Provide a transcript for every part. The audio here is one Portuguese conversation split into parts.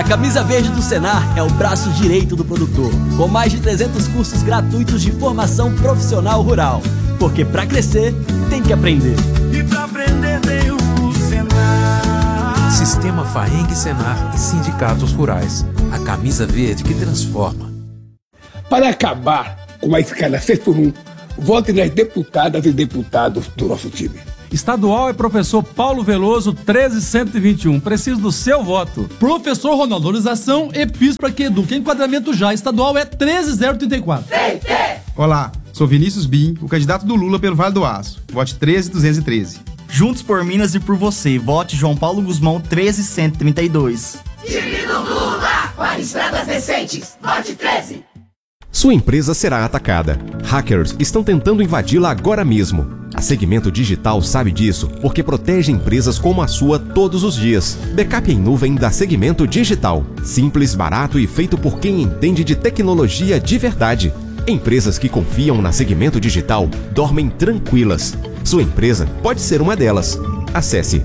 Camisa Verde do Senar é o braço direito do produtor, com mais de 300 cursos gratuitos de formação profissional rural. Porque pra crescer, tem que aprender. E pra aprender tem o Senar. Sistema Faeng Senar e Sindicatos Rurais. A camisa verde que transforma. Para acabar com a escala 6x1, vote nas deputadas e deputados do nosso time. Estadual é professor Paulo Veloso, 13121. Preciso do seu voto. Professor Ronaldo, valorização e piso para que eduque. Enquadramento já. Estadual é 13034. Olá, sou Vinícius Bim, o candidato do Lula pelo Vale do Aço. Vote 13213. Juntos por Minas e por você. Vote João Paulo Guzmão, 13132. Divino Lula, para estradas decentes. Vote 13. Sua empresa será atacada. Hackers estão tentando invadi-la agora mesmo. A Segmento Digital sabe disso porque protege empresas como a sua todos os dias. Backup em nuvem da Segmento Digital. Simples, barato e feito por quem entende de tecnologia de verdade. Empresas que confiam na Segmento Digital dormem tranquilas. Sua empresa pode ser uma delas. Acesse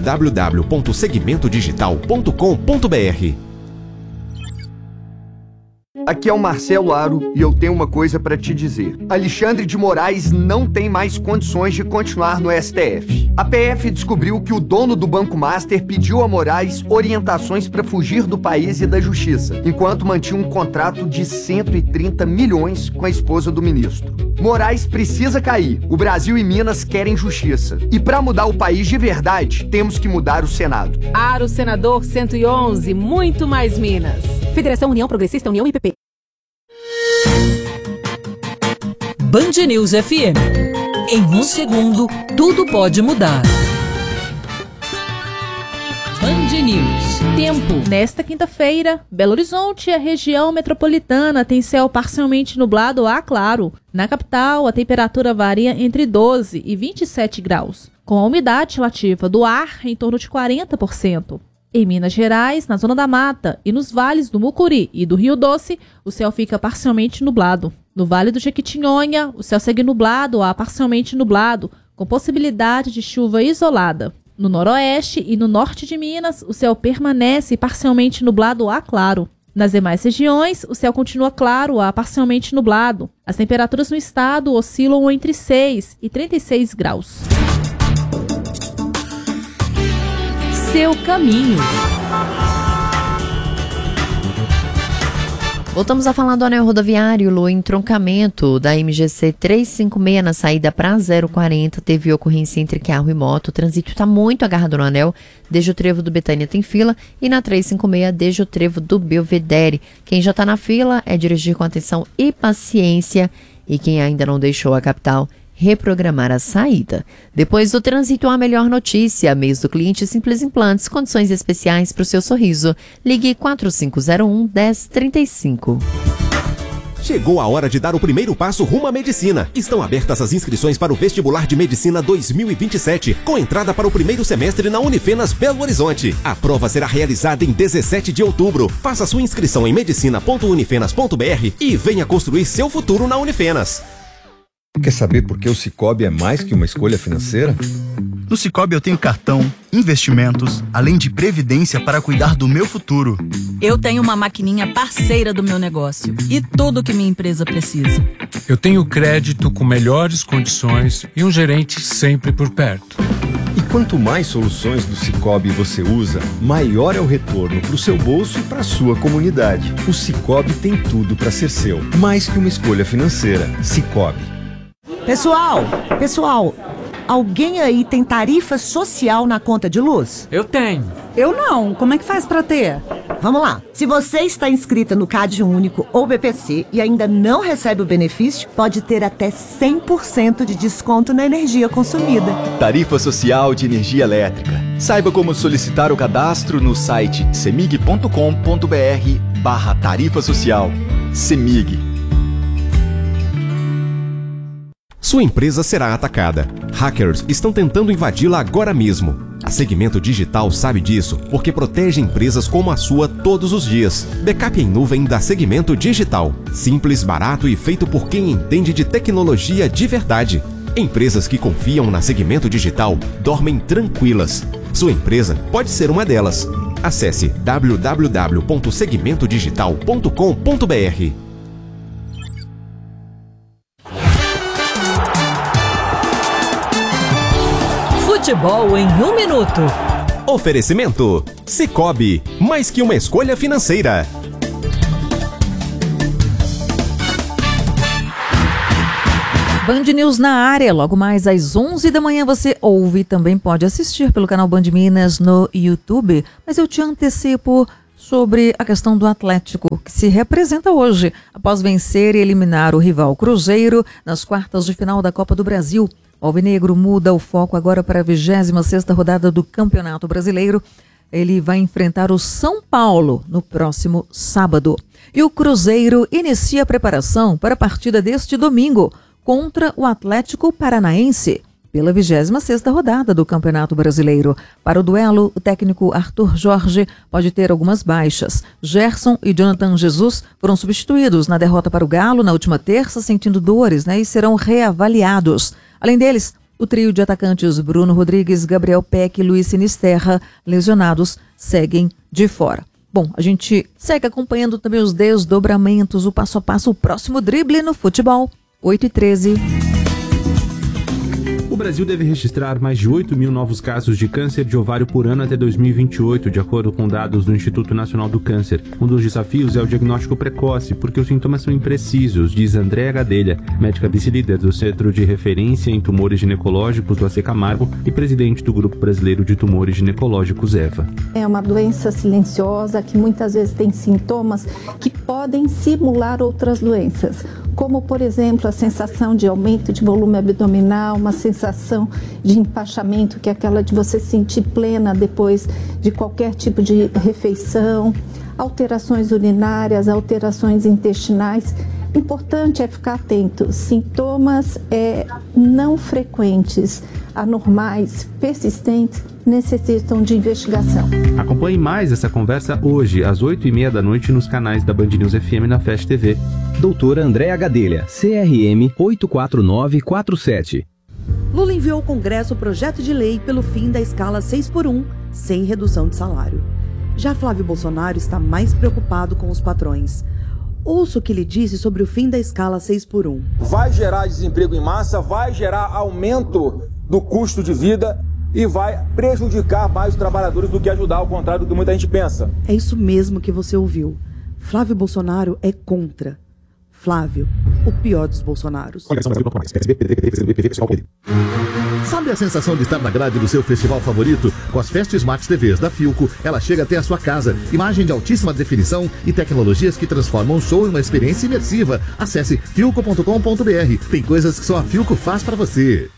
www.segmentodigital.com.br. Aqui é o Marcelo Aro e eu tenho uma coisa para te dizer. Alexandre de Moraes não tem mais condições de continuar no STF. A PF descobriu que o dono do Banco Master pediu a Moraes orientações para fugir do país e da justiça, enquanto mantinha um contrato de 130 milhões com a esposa do ministro. Moraes precisa cair. O Brasil e Minas querem justiça. E para mudar o país de verdade, temos que mudar o Senado. Aro Senador 111, muito mais Minas. Federação União Progressista, União IPP. Band News FM. Em um segundo, tudo pode mudar. Band News. Tempo. Nesta quinta-feira, Belo Horizonte e a região metropolitana tem céu parcialmente nublado a claro. Na capital, a temperatura varia entre 12 e 27 graus, com a umidade relativa do ar em torno de 40%. Em Minas Gerais, na Zona da Mata e nos vales do Mucuri e do Rio Doce, o céu fica parcialmente nublado. No Vale do Jequitinhonha, o céu segue nublado a parcialmente nublado, com possibilidade de chuva isolada. No noroeste e no norte de Minas, o céu permanece parcialmente nublado a claro. Nas demais regiões, o céu continua claro a parcialmente nublado. As temperaturas no estado oscilam entre 6 e 36 graus. Seu caminho. Voltamos a falar do anel rodoviário. O entroncamento da MGC 356 na saída para 040 teve ocorrência entre carro e moto. O trânsito está muito agarrado no anel. Desde o trevo do Betânia tem fila e na 356 desde o trevo do Belvedere. Quem já está na fila é dirigir com atenção e paciência. E quem ainda não deixou a capital, reprogramar a saída. Depois do trânsito, a melhor notícia. Mês do cliente Simples Implantes, condições especiais para o seu sorriso. Ligue 4501-1035. Chegou a hora de dar o primeiro passo rumo à medicina. Estão abertas as inscrições para o Vestibular de Medicina 2027, com entrada para o primeiro semestre na Unifenas Belo Horizonte. A prova será realizada em 17 de outubro. Faça sua inscrição em medicina.unifenas.br e venha construir seu futuro na Unifenas. Quer saber por que o Sicoob é mais que uma escolha financeira? No Sicoob eu tenho cartão, investimentos, além de previdência para cuidar do meu futuro. Eu tenho uma maquininha parceira do meu negócio e tudo que minha empresa precisa. Eu tenho crédito com melhores condições e um gerente sempre por perto. E quanto mais soluções do Sicoob você usa, maior é o retorno para o seu bolso e para a sua comunidade. O Sicoob tem tudo para ser seu, mais que uma escolha financeira. Sicoob. Pessoal, alguém aí tem tarifa social na conta de luz? Eu tenho. Eu não. Como é que faz pra ter? Vamos lá. Se você está inscrita no CAD Único ou BPC e ainda não recebe o benefício, pode ter até 100% de desconto na energia consumida. Tarifa Social de Energia Elétrica. Saiba como solicitar o cadastro no site cemig.com.br/tarifa social. Cemig. Sua empresa será atacada. Hackers estão tentando invadi-la agora mesmo. A Segmento Digital sabe disso porque protege empresas como a sua todos os dias. Backup em nuvem da Segmento Digital. Simples, barato e feito por quem entende de tecnologia de verdade. Empresas que confiam na Segmento Digital dormem tranquilas. Sua empresa pode ser uma delas. Acesse www.segmentodigital.com.br. Futebol em 1 minuto. Oferecimento: Sicoob, mais que uma escolha financeira. Band News na área, logo mais às 11 da manhã você ouve e também pode assistir pelo canal Band Minas no YouTube. Mas eu te antecipo sobre a questão do Atlético, que se representa hoje, após vencer e eliminar o rival Cruzeiro nas quartas de final da Copa do Brasil. O alvinegro muda o foco agora para a 26ª rodada do Campeonato Brasileiro. Ele vai enfrentar o São Paulo no próximo sábado. E o Cruzeiro inicia a preparação para a partida deste domingo contra o Atlético Paranaense, pela 26ª rodada do Campeonato Brasileiro. Para o duelo, o técnico Arthur Jorge pode ter algumas baixas. Gerson e Jonathan Jesus foram substituídos na derrota para o Galo na última terça, sentindo dores, e serão reavaliados. Além deles, o trio de atacantes Bruno Rodrigues, Gabriel Peck e Luiz Sinisterra, lesionados, seguem de fora. Bom, a gente segue acompanhando também os desdobramentos, o passo a passo, o próximo drible no futebol. 8h13. O Brasil deve registrar mais de 8 mil novos casos de câncer de ovário por ano até 2028, de acordo com dados do Instituto Nacional do Câncer. Um dos desafios é o diagnóstico precoce, porque os sintomas são imprecisos, diz Andréa Gadelha, médica vice-líder do Centro de Referência em Tumores Ginecológicos do AC Camargo e presidente do Grupo Brasileiro de Tumores Ginecológicos, EVA. É uma doença silenciosa que muitas vezes tem sintomas que podem simular outras doenças, como, por exemplo, a sensação de aumento de volume abdominal, uma sensação de empachamento, que é aquela de você se sentir plena depois de qualquer tipo de refeição, alterações urinárias, alterações intestinais. Importante é ficar atento. Sintomas não frequentes, anormais, persistentes, necessitam de investigação. Acompanhe mais essa conversa hoje, às 8h30 da noite, nos canais da Band News FM na Fast TV. Doutora Andréa Gadelha, CRM 84947. Lula enviou ao Congresso o projeto de lei pelo fim da escala 6x1, sem redução de salário. Já Flávio Bolsonaro está mais preocupado com os patrões. Ouça o que ele disse sobre o fim da escala 6x1. Vai gerar desemprego em massa, vai gerar aumento do custo de vida e vai prejudicar mais os trabalhadores do que ajudar, ao contrário do que muita gente pensa. É isso mesmo que você ouviu. Flávio Bolsonaro é contra. Flávio, o pior dos Bolsonaros. Sabe a sensação de estar na grade do seu festival favorito? Com as Fast Smart TVs da Philco, ela chega até a sua casa. Imagem de altíssima definição e tecnologias que transformam o show em uma experiência imersiva. Acesse philco.com.br. Tem coisas que só a Philco faz para você.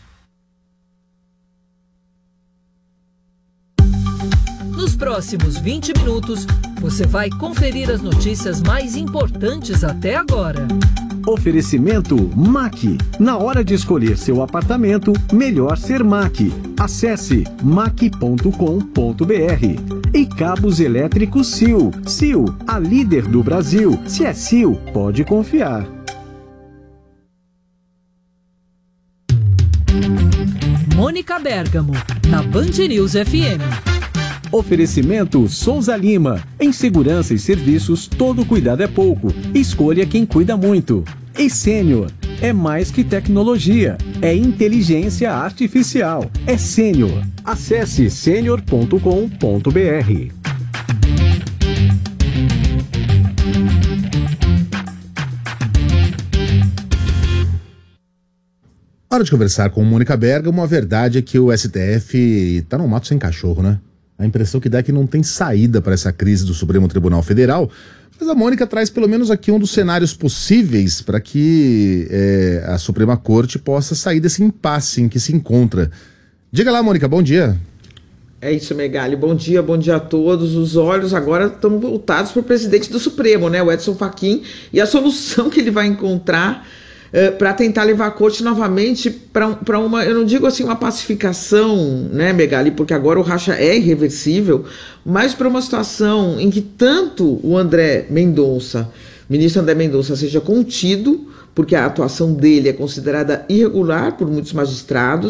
Nos próximos 20 minutos, você vai conferir as notícias mais importantes até agora. Oferecimento MAC. Na hora de escolher seu apartamento, melhor ser MAC. Acesse mac.com.br. E cabos elétricos Sil. Sil, a líder do Brasil. Se é Sil, pode confiar. Mônica Bergamo, na Band News FM. Oferecimento Souza Lima. Em segurança e serviços, todo cuidado é pouco. Escolha quem cuida muito. E Sênior. É mais que tecnologia. É inteligência artificial. É Sênior. Acesse senior.com.br. Hora de conversar com Mônica Bergamo. A verdade é que o STF tá no mato sem cachorro, né? A impressão que dá é que não tem saída para essa crise do Supremo Tribunal Federal, mas a Mônica traz pelo menos aqui um dos cenários possíveis para que a Suprema Corte possa sair desse impasse em que se encontra. Diga lá, Mônica, bom dia. É isso, Megali. Bom dia a todos. Os olhos agora estão voltados para o presidente do Supremo, né, o Edson Fachin, e a solução que ele vai encontrar para tentar levar a corte novamente para uma, eu não digo assim uma pacificação, né, Megali, porque agora o racha é irreversível, mas para uma situação em que tanto o ministro André Mendonça seja contido, porque a atuação dele é considerada irregular por muitos magistrados,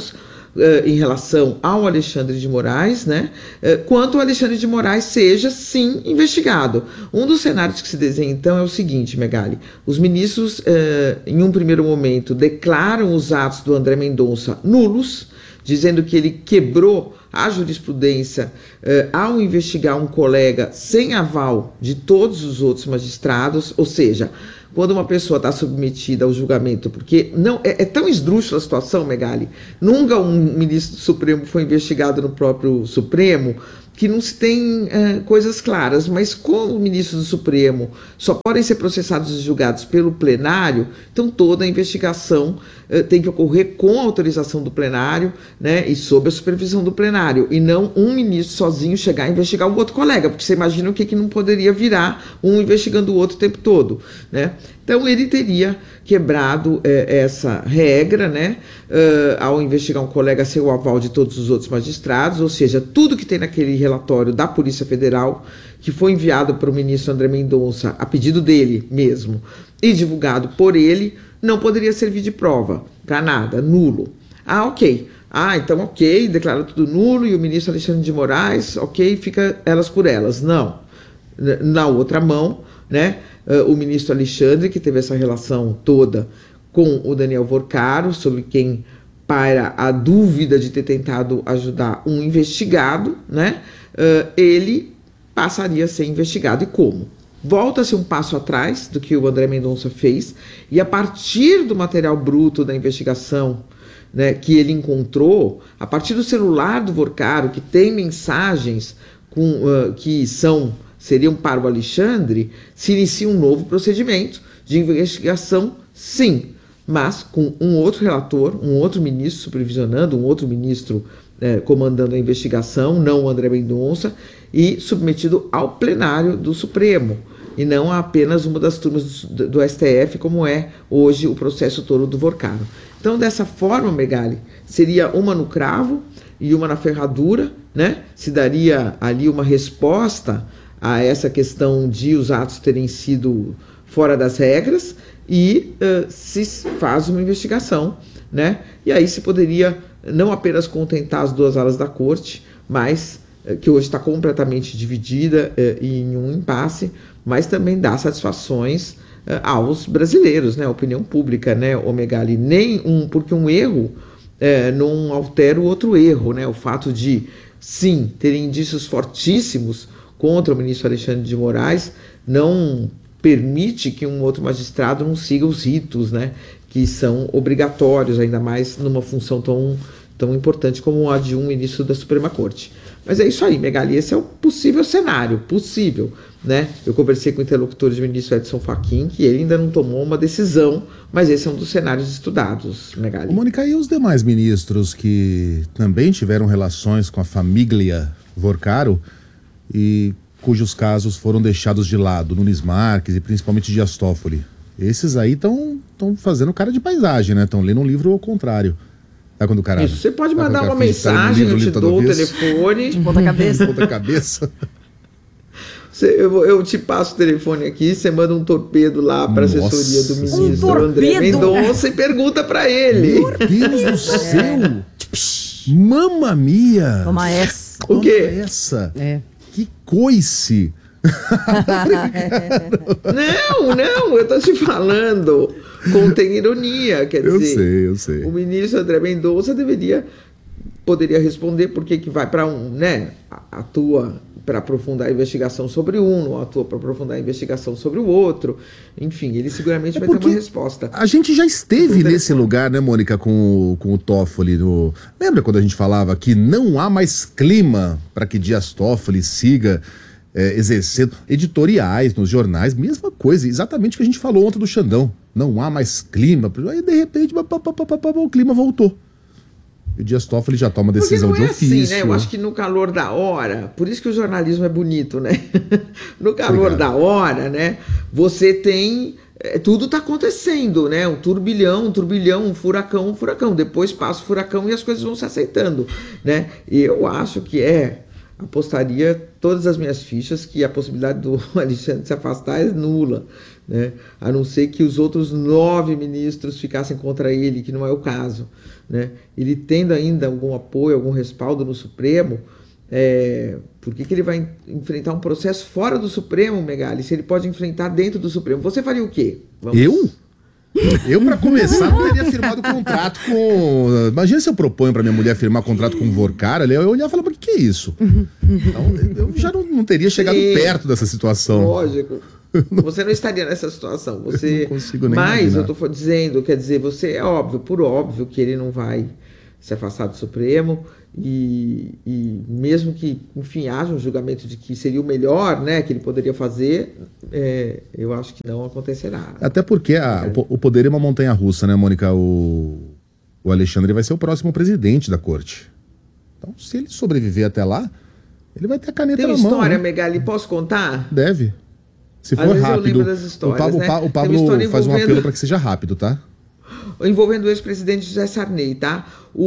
em relação ao Alexandre de Moraes, né, quanto o Alexandre de Moraes seja, sim, investigado. Um dos cenários que se desenha, então, é o seguinte, Megali: os ministros, em um primeiro momento, declaram os atos do André Mendonça nulos, dizendo que ele quebrou a jurisprudência ao investigar um colega sem aval de todos os outros magistrados, ou seja, quando uma pessoa está submetida ao julgamento, porque não é tão esdrúxula a situação, Megali, nunca um ministro do Supremo foi investigado no próprio Supremo, que não se tem coisas claras, mas como ministros do Supremo só podem ser processados e julgados pelo plenário, então toda a investigação tem que ocorrer com a autorização do plenário, né, e sob a supervisão do plenário, e não um ministro sozinho chegar a investigar o outro colega, porque você imagina o que não poderia virar um investigando o outro o tempo todo, né? Então ele teria quebrado essa regra, né, ao investigar um colega sem o aval de todos os outros magistrados, ou seja, tudo que tem naquele relatório da Polícia Federal, que foi enviado para o ministro André Mendonça, a pedido dele mesmo, e divulgado por ele, não poderia servir de prova para nada, nulo. Ok. Então ok, declara tudo nulo, e o ministro Alexandre de Moraes, ok, fica elas por elas. Não. Na outra mão, né, o ministro Alexandre, que teve essa relação toda com o Daniel Vorcaro, sobre quem paira a dúvida de ter tentado ajudar um investigado, né, ele passaria a ser investigado. E como? Volta-se um passo atrás do que o André Mendonça fez, e a partir do material bruto da investigação, né, que ele encontrou, a partir do celular do Vorcaro, que tem mensagens que seriam para o Alexandre, se inicia um novo procedimento de investigação, sim, mas com um outro relator, um outro ministro supervisionando, um outro ministro comandando a investigação, não o André Mendonça, e submetido ao plenário do Supremo, e não a apenas uma das turmas do STF, como é hoje o processo todo do Vorcaro. Então, dessa forma, Megali, seria uma no cravo e uma na ferradura, né? Se daria ali uma resposta a essa questão de os atos terem sido fora das regras, e se faz uma investigação, né? E aí se poderia não apenas contentar as duas alas da corte, mas que hoje está completamente dividida em um impasse, mas também dar satisfações aos brasileiros, né? A opinião pública, né, Megali? Porque um erro não altera o outro erro, né? O fato de, sim, ter indícios fortíssimos contra o ministro Alexandre de Moraes não permite que um outro magistrado não siga os ritos, né, que são obrigatórios, ainda mais numa função tão importante como a de um ministro da Suprema Corte. Mas é isso aí, Megali, esse é o possível cenário, né? Eu conversei com o interlocutor do ministro Edson Fachin, que ele ainda não tomou uma decisão, mas esse é um dos cenários estudados, Megali. Mônica, e os demais ministros que também tiveram relações com a família Vorcaro e cujos casos foram deixados de lado, Nunes Marques e principalmente Dias Toffoli? Esses aí estão fazendo cara de paisagem, né? Estão lendo um livro ao contrário. É quando o cara... Isso, você pode mandar uma mensagem, eu te dou o telefone. De ponta cabeça. De ponta cabeça. Eu te passo o telefone aqui, você manda um torpedo lá para a assessoria do ministro André Mendonça e pergunta para ele. Meu Deus do céu! Mamma mia! Toma essa. O quê? Toma essa. Que coice! Não, eu tô te falando, contém ironia, quer dizer, eu sei. O ministro André Mendonça poderia responder por que vai para atua para aprofundar a investigação sobre um, não atua para aprofundar a investigação sobre o outro, enfim, ele seguramente vai ter uma resposta. A gente já esteve nesse lugar, né, Mônica, com o Toffoli. Lembra quando a gente falava que não há mais clima para que Dias Toffoli siga exercendo editoriais nos jornais? Mesma coisa, exatamente o que a gente falou ontem do Xandão. Não há mais clima. Aí, de repente, o clima voltou. E o Dias Toffoli já toma decisão de ofício. Assim, né? Eu acho que no calor da hora, por isso que o jornalismo é bonito, né? No calor da hora, né? Você tem... tudo está acontecendo, né? Um turbilhão, um furacão. Depois passa o furacão e as coisas vão se aceitando, né? E eu acho que apostaria todas as minhas fichas que a possibilidade do Alexandre se afastar é nula, né? A não ser que os outros 9 ministros ficassem contra ele, que não é o caso, né? Ele tendo ainda algum apoio, algum respaldo no Supremo, por que ele vai enfrentar um processo fora do Supremo, Megali, se ele pode enfrentar dentro do Supremo? Você faria o quê? Eu, para começar, não teria firmado contrato com... Imagina se eu proponho para minha mulher firmar contrato com o Vorcar, eu olhar e falar, mas o que é isso? Então, eu já não teria chegado perto dessa situação. Lógico. Você não estaria nessa situação. Você... Eu não consigo nem Mas imaginar. eu estou dizendo, quer dizer, você é óbvio, por óbvio, que ele não vai se afastar do Supremo e mesmo que, enfim, haja um julgamento de que seria o melhor, né, que ele poderia fazer, eu acho que não acontecerá. Até porque o poder é uma montanha-russa, né, Mônica? O Alexandre vai ser o próximo presidente da corte. Então, se ele sobreviver até lá, ele vai ter a caneta Tem na uma mão. história, Né? Megali, posso contar? Deve. Se Às for vezes eu rápido, lembro das histórias, o né? Pablo Tem uma história faz um envolvendo- apelo para que seja rápido, tá? Envolvendo o ex-presidente José Sarney, tá?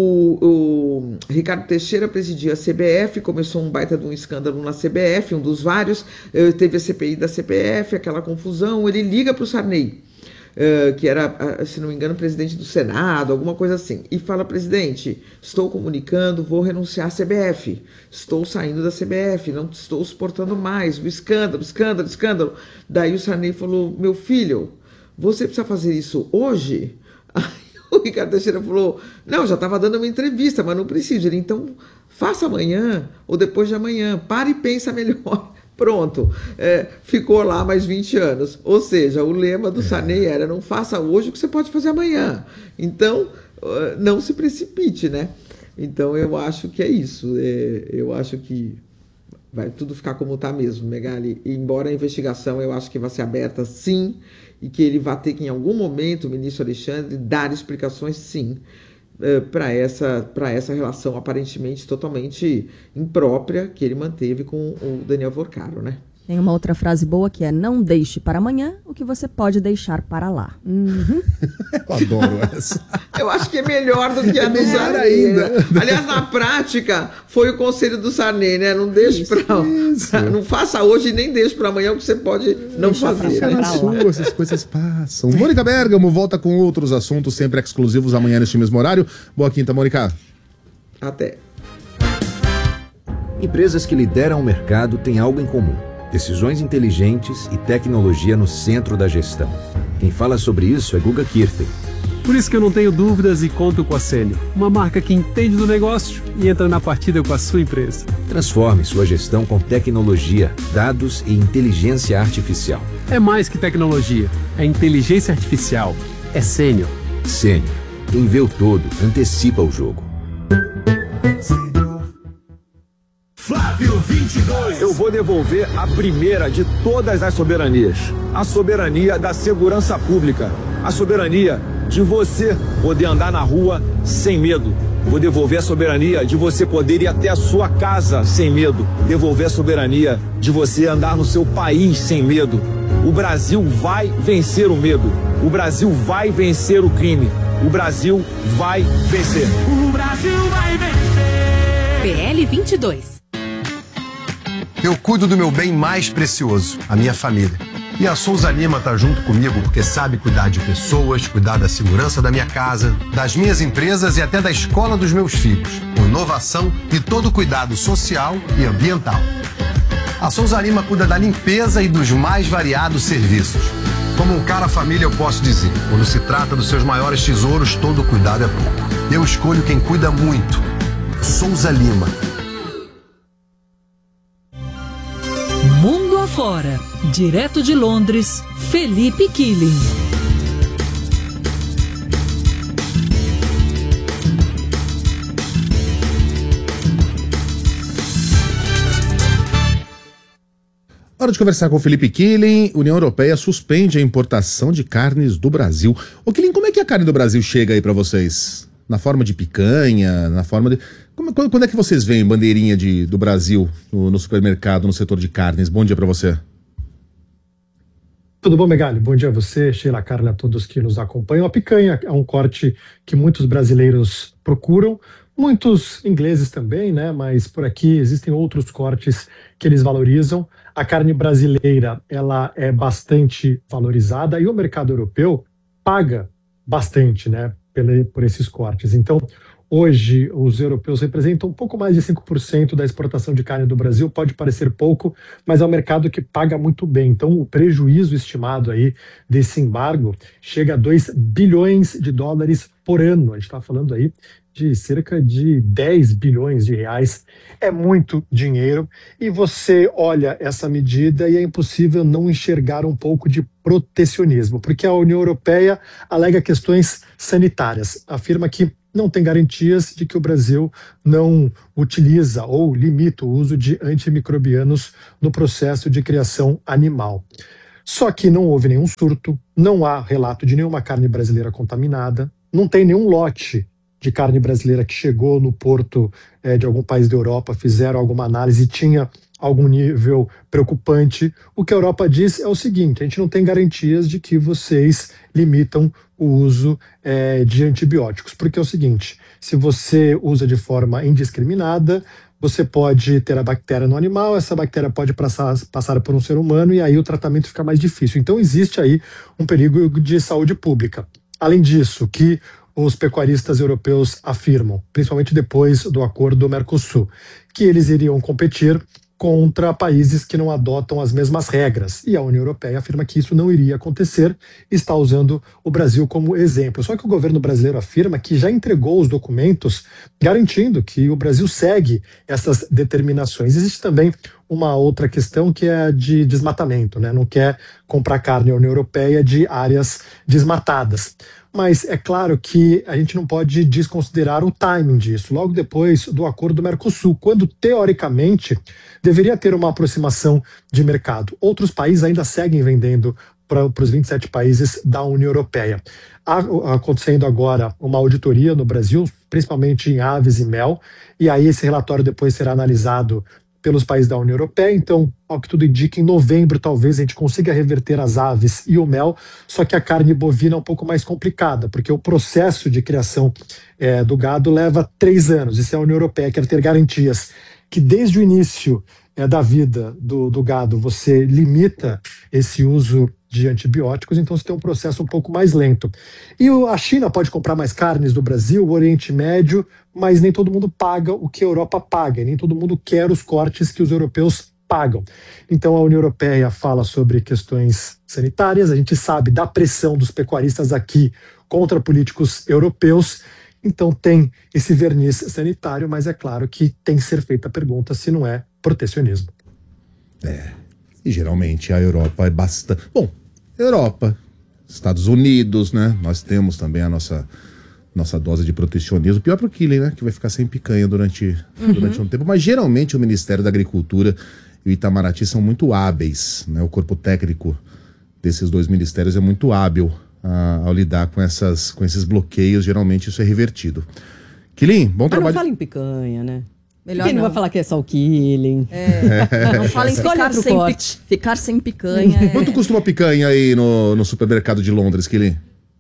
O Ricardo Teixeira presidia a CBF, começou um baita de um escândalo na CBF, um dos vários, teve a CPI da CBF, aquela confusão, ele liga para o Sarney, que era, se não me engano, presidente do Senado, alguma coisa assim, e fala: presidente, estou comunicando, vou renunciar à CBF, estou saindo da CBF, não estou suportando mais, o escândalo. Daí o Sarney falou: meu filho, você precisa fazer isso hoje? Aí o Ricardo Teixeira falou: não, já estava dando uma entrevista, mas não preciso. Ele: então faça amanhã ou depois de amanhã, para e pensa melhor. Pronto, ficou lá mais 20 anos. Ou seja, o lema do Sarney era: não faça hoje o que você pode fazer amanhã. Então, não se precipite, né? Então, eu acho que é isso. Eu acho que vai tudo ficar como está mesmo, Megali. E, embora a investigação eu acho que vai ser aberta, sim, e que ele vai ter que, em algum momento, o ministro Alexandre, dar explicações, sim, para essa relação aparentemente totalmente imprópria que ele manteve com o Daniel Vorcaro, né? Tem uma outra frase boa que é: não deixe para amanhã o que você pode deixar para lá. Eu adoro essa. Eu acho que é melhor do que a do Sarney, né? Aliás, na prática, foi o conselho do Sarney, né? Não deixe não faça hoje e nem deixe para amanhã o que você pode não fazer. Fica na sua, essas coisas passam. Mônica Bergamo volta com outros assuntos sempre exclusivos amanhã neste mesmo horário. Boa quinta, Mônica. Até. Empresas que lideram o mercado têm algo em comum: decisões inteligentes e tecnologia no centro da gestão. Quem fala sobre isso é Guga Kirten. Por isso que eu não tenho dúvidas e conto com a Sênior, uma marca que entende do negócio e entra na partida com a sua empresa. Transforme sua gestão com tecnologia, dados e inteligência artificial. É mais que tecnologia, é inteligência artificial, é Sênior. Sênior. Quem vê o todo, antecipa o jogo. Flávio 22. Eu vou devolver a primeira de todas as soberanias. A soberania da segurança pública. A soberania de você poder andar na rua sem medo. Vou devolver a soberania de você poder ir até a sua casa sem medo. Devolver a soberania de você andar no seu país sem medo. O Brasil vai vencer o medo. O Brasil vai vencer o crime. O Brasil vai vencer. O Brasil vai vencer. PL 22. Eu cuido do meu bem mais precioso, a minha família. E a Souza Lima tá junto comigo porque sabe cuidar de pessoas, cuidar da segurança da minha casa, das minhas empresas e até da escola dos meus filhos, com inovação e todo cuidado social e ambiental. A Souza Lima cuida da limpeza e dos mais variados serviços. Como um cara família, eu posso dizer, quando se trata dos seus maiores tesouros, todo cuidado é pouco. Eu escolho quem cuida muito. Souza Lima. Mundo afora, direto de Londres, Felipe Killing. Hora de conversar com o Felipe Killing. União Europeia suspende a importação de carnes do Brasil. Ô Killing, como é que a carne do Brasil chega aí pra vocês? Na forma de picanha, na forma de... Quando é que vocês veem bandeirinha do Brasil no supermercado, no setor de carnes? Bom dia pra você. Tudo bom, Megali? Bom dia a você, Sheila, Carla, a todos que nos acompanham. A picanha é um corte que muitos brasileiros procuram, Muitos ingleses também, né? Mas por aqui existem outros cortes que eles valorizam. A carne brasileira, ela é bastante valorizada e o mercado europeu paga bastante, né? Por esses cortes. Então, hoje, os europeus representam um pouco mais de 5% da exportação de carne do Brasil. Pode parecer pouco, mas é um mercado que paga muito bem. Então, o prejuízo estimado aí desse embargo chega a 2 bilhões de dólares por ano. A gente está falando aí de cerca de 10 bilhões de reais. É muito dinheiro. E você olha essa medida e é impossível não enxergar um pouco de protecionismo, porque a União Europeia alega questões sanitárias. Afirma que não tem garantias de que o Brasil não utiliza ou limita o uso de antimicrobianos no processo de criação animal. Só que não houve nenhum surto, não há relato de nenhuma carne brasileira contaminada, não tem nenhum lote de carne brasileira que chegou no porto de algum país da Europa, fizeram alguma análise e tinha algum nível preocupante. O que a Europa diz é o seguinte: a gente não tem garantias de que vocês limitam o uso de antibióticos, porque é o seguinte, se você usa de forma indiscriminada, você pode ter a bactéria no animal, essa bactéria pode passar por um ser humano e aí o tratamento fica mais difícil. Então existe aí um perigo de saúde pública. Além disso, que os pecuaristas europeus afirmam, principalmente depois do acordo do Mercosul, que eles iriam competir contra países que não adotam as mesmas regras. E a União Europeia afirma que isso não iria acontecer e está usando o Brasil como exemplo. Só que o governo brasileiro afirma que já entregou os documentos garantindo que o Brasil segue essas determinações. Existe também uma outra questão que é a de desmatamento, né? Não quer comprar carne à União Europeia de áreas desmatadas. Mas é claro que a gente não pode desconsiderar o timing disso, logo depois do acordo do Mercosul, quando, teoricamente, deveria ter uma aproximação de mercado. Outros países ainda seguem vendendo para os 27 países da União Europeia. Acontecendo agora uma auditoria no Brasil, principalmente em aves e mel, e aí esse relatório depois será analisado pelos países da União Europeia. Então, ao que tudo indica, em novembro talvez a gente consiga reverter as aves e o mel, só que a carne bovina é um pouco mais complicada, porque o processo de criação do gado leva 3 anos, e se a União Europeia quer ter garantias que desde o início da vida do gado você limita esse uso de antibióticos, então você tem um processo um pouco mais lento. E a China pode comprar mais carnes do Brasil, o Oriente Médio, mas nem todo mundo paga o que a Europa paga, e nem todo mundo quer os cortes que os europeus pagam. Então a União Europeia fala sobre questões sanitárias, a gente sabe da pressão dos pecuaristas aqui contra políticos europeus, então tem esse verniz sanitário, mas é claro que tem que ser feita a pergunta se não é protecionismo. E geralmente a Europa é bastante... Bom, Europa, Estados Unidos, né? Nós temos também a nossa dose de protecionismo. Pior para o Killing, né? Que vai ficar sem picanha durante um tempo. Mas geralmente o Ministério da Agricultura e o Itamaraty são muito hábeis, né? O corpo técnico desses dois ministérios é muito hábil ao lidar com esses bloqueios. Geralmente isso é revertido. Killing, bom trabalho. Não fala em picanha, né? Melhor Quem não vai falar que é só o Killing? Não fala em ficar sem picanha. Quanto custa uma picanha aí no supermercado de Londres, Killing?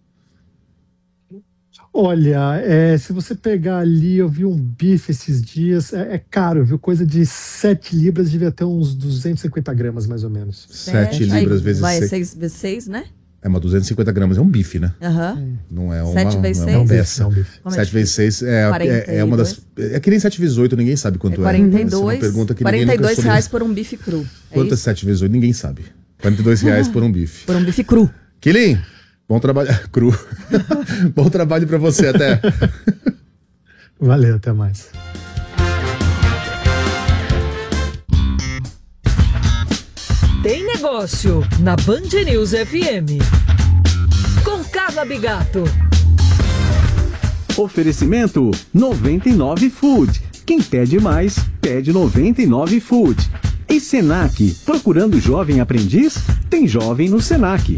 Olha, se você pegar ali, eu vi um bife esses dias, é caro, viu? Coisa de 7 libras, devia ter uns 250 gramas, mais ou menos. 7 libras vezes 6. Vai 6 vezes 6, né? É uma 250 gramas, é um bife, né? Não é uma 7 vezes 6? Não é uma peça. 7 vezes 6 é uma das... É que nem 7 vezes 8, ninguém sabe quanto é. 42, pergunta que R$42 por um bife cru. Quanto é 7 vezes 8? Ninguém sabe. R$42 por um bife. Por um bife cru. Killing, bom trabalho. Cru. Bom trabalho pra você, até. Valeu, até mais. Tem negócio na Band News FM. Com Carla Bigato. Oferecimento 99 Food. Quem pede mais, pede 99 Food. E Senac, procurando jovem aprendiz? Tem jovem no Senac.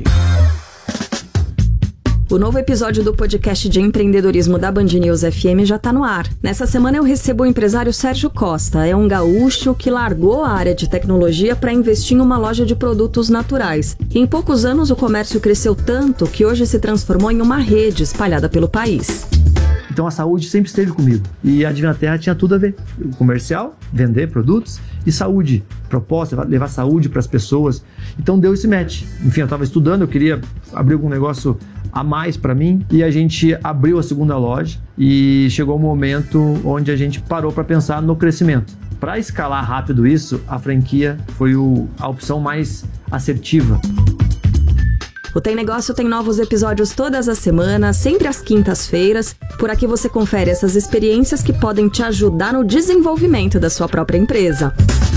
O novo episódio do podcast de empreendedorismo da Band News FM já está no ar. Nessa semana eu recebo o empresário Sérgio Costa. É um gaúcho que largou a área de tecnologia para investir em uma loja de produtos naturais. E em poucos anos o comércio cresceu tanto que hoje se transformou em uma rede espalhada pelo país. Então a saúde sempre esteve comigo. E a Divina Terra tinha tudo a ver. O comercial, vender produtos, e saúde, proposta, levar saúde para as pessoas. Então deu esse match. Enfim, eu estava estudando, eu queria abrir algum negócio a mais para mim, e a gente abriu a segunda loja e chegou um momento onde a gente parou para pensar no crescimento. Para escalar rápido isso, a franquia foi a opção mais assertiva. O Tem Negócio tem novos episódios todas as semanas, sempre às quintas-feiras. Por aqui você confere essas experiências que podem te ajudar no desenvolvimento da sua própria empresa.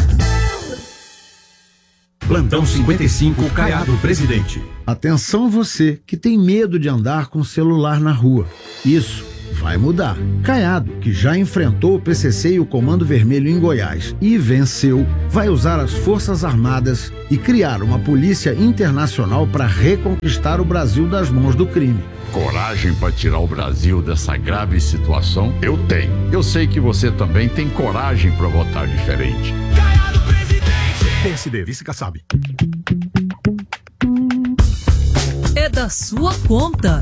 Plantão 55, Caiado Presidente. Atenção você que tem medo de andar com o celular na rua. Isso vai mudar. Caiado, que já enfrentou o PCC e o Comando Vermelho em Goiás e venceu, vai usar as Forças Armadas e criar uma polícia internacional para reconquistar o Brasil das mãos do crime. Coragem para tirar o Brasil dessa grave situação, eu tenho. Eu sei que você também tem coragem para votar diferente. Caiado Presidente! PSD, Vice Kassab. É da sua conta.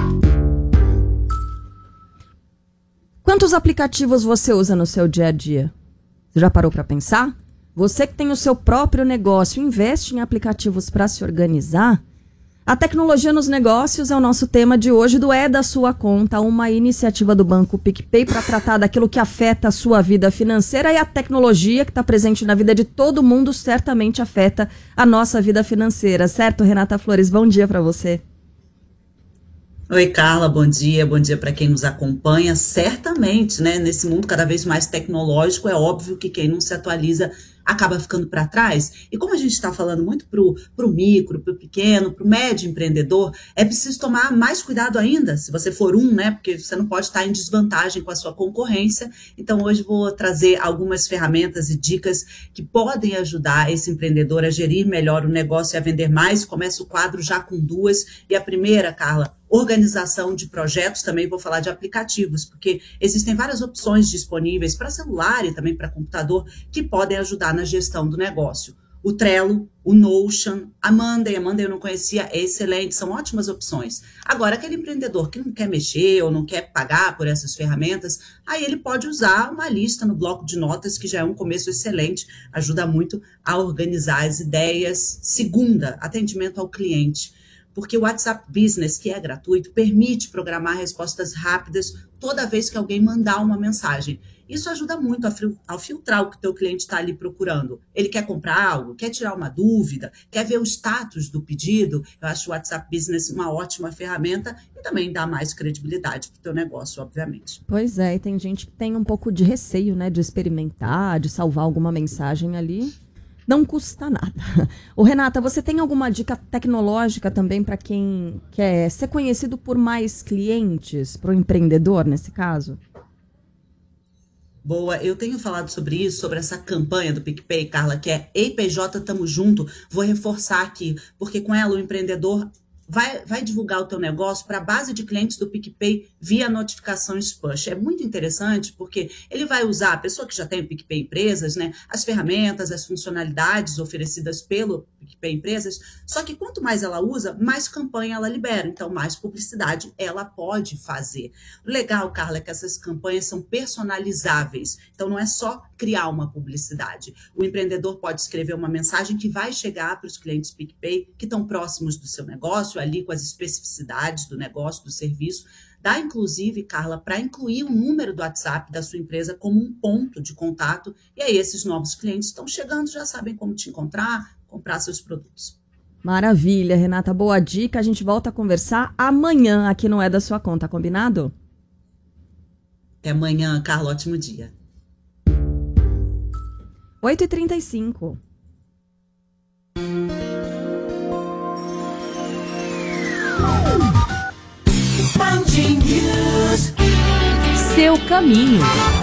Quantos aplicativos você usa no seu dia a dia? Você já parou para pensar? Você que tem o seu próprio negócio, investe em aplicativos para se organizar? A tecnologia nos negócios é o nosso tema de hoje do É da Sua Conta, uma iniciativa do Banco PicPay para tratar daquilo que afeta a sua vida financeira, e a tecnologia que está presente na vida de todo mundo certamente afeta a nossa vida financeira, certo, Renata Flores? Bom dia para você. Oi, Carla, bom dia para quem nos acompanha. Certamente, né, nesse mundo cada vez mais tecnológico, é óbvio que quem não se atualiza acaba ficando para trás. E como a gente está falando muito pro micro, pro pequeno, pro médio empreendedor, é preciso tomar mais cuidado ainda, se você for né, porque você não pode estar em desvantagem com a sua concorrência. Então hoje vou trazer algumas ferramentas e dicas que podem ajudar esse empreendedor a gerir melhor o negócio e a vender mais. Começa o quadro já com duas. E a primeira, Carla, organização de projetos. Também vou falar de aplicativos, porque existem várias opções disponíveis para celular e também para computador que podem ajudar na gestão do negócio. O Trello, o Notion, a Monday eu não conhecia, é excelente, são ótimas opções. Agora, aquele empreendedor que não quer mexer ou não quer pagar por essas ferramentas, aí ele pode usar uma lista no bloco de notas, que já é um começo excelente, ajuda muito a organizar as ideias. Segunda, atendimento ao cliente. Porque o WhatsApp Business, que é gratuito, permite programar respostas rápidas toda vez que alguém mandar uma mensagem. Isso ajuda muito a filtrar o que o teu cliente está ali procurando. Ele quer comprar algo, quer tirar uma dúvida, quer ver o status do pedido. Eu acho o WhatsApp Business uma ótima ferramenta e também dá mais credibilidade para o teu negócio, obviamente. Pois é, e tem gente que tem um pouco de receio, né, de experimentar, de salvar alguma mensagem ali. Não custa nada. Ô, Renata, você tem alguma dica tecnológica também para quem quer ser conhecido por mais clientes, para o empreendedor nesse caso? Boa, eu tenho falado sobre isso, sobre essa campanha do PicPay, Carla, que é Ei PJ, tamo junto. Vou reforçar aqui, porque com ela o empreendedor vai divulgar o teu negócio para a base de clientes do PicPay via notificações push. É muito interessante porque ele vai usar, a pessoa que já tem o PicPay Empresas, né, as ferramentas, as funcionalidades oferecidas pelo PicPay Empresas, só que quanto mais ela usa, mais campanha ela libera, então mais publicidade ela pode fazer. O legal, Carla, é que essas campanhas são personalizáveis, então não é só criar uma publicidade. O empreendedor pode escrever uma mensagem que vai chegar para os clientes PicPay que estão próximos do seu negócio, ali com as especificidades do negócio, do serviço. Dá, inclusive, Carla, para incluir o número do WhatsApp da sua empresa como um ponto de contato. E aí esses novos clientes estão chegando, já sabem como te encontrar, comprar seus produtos. Maravilha, Renata, boa dica. A gente volta a conversar amanhã aqui no É da Sua Conta, combinado? Até amanhã, Carla, ótimo dia. 8h35. Seu caminho.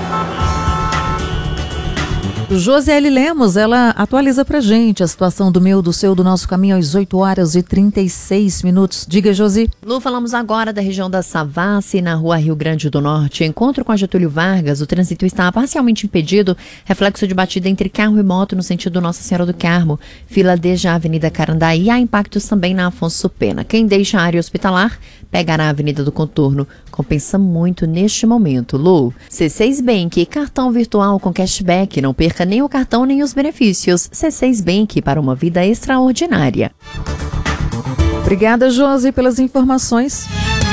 Josiele Lemos, ela atualiza pra gente a situação do meu, do seu, do nosso caminho às 8h36. Diga, Josi. Lu, falamos agora da região da Savassi, na rua Rio Grande do Norte. Encontro com a Getúlio Vargas, o trânsito está parcialmente impedido, reflexo de batida entre carro e moto no sentido Nossa Senhora do Carmo. Fila desde a Avenida Carandaí, há impactos também na Afonso Pena. Quem deixa a área hospitalar pegar a Avenida do Contorno. Compensa muito neste momento. Lu, C6 Bank, cartão virtual com cashback. Não perca nem o cartão nem os benefícios. C6 Bank, para uma vida extraordinária. Obrigada, Josi, pelas informações.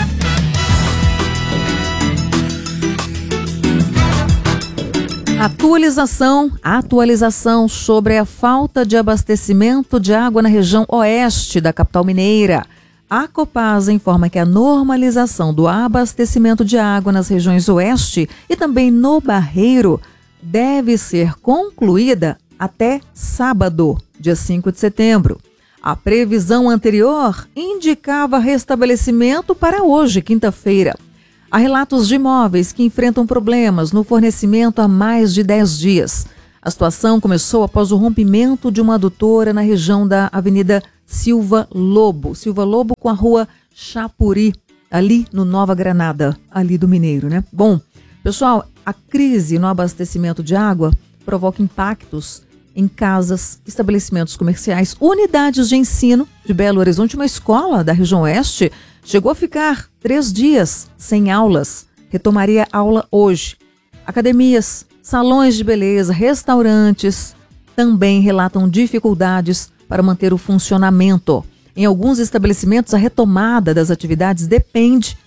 Atualização sobre a falta de abastecimento de água na região oeste da capital mineira. A Copasa informa que a normalização do abastecimento de água nas regiões oeste e também no Barreiro deve ser concluída até sábado, dia 5 de setembro. A previsão anterior indicava restabelecimento para hoje, quinta-feira. Há relatos de imóveis que enfrentam problemas no fornecimento há mais de 10 dias. A situação começou após o rompimento de uma adutora na região da Avenida Silva Lobo com a rua Chapuri, ali no Nova Granada, ali do Mineiro, né? Bom, pessoal, a crise no abastecimento de água provoca impactos em casas, estabelecimentos comerciais, unidades de ensino de Belo Horizonte. Uma escola da região oeste chegou a ficar 3 dias sem aulas, retomaria aula hoje. Academias, salões de beleza, restaurantes também relatam dificuldades para manter o funcionamento. Em alguns estabelecimentos, a retomada das atividades depende